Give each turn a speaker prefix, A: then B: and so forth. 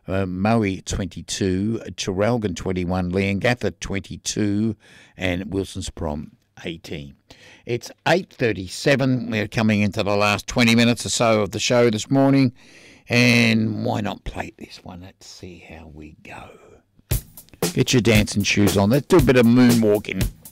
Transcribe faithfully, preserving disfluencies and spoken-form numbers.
A: uh, Moe twenty-two, Traralgon twenty-one, Leongatha twenty-two, and Wilson's Prom eighteen. It's eight thirty-seven. We're coming into the last twenty minutes or so of the show this morning, and why not play this one? Let's see how we go. Get your dancing shoes on. Let's do a bit of moonwalking.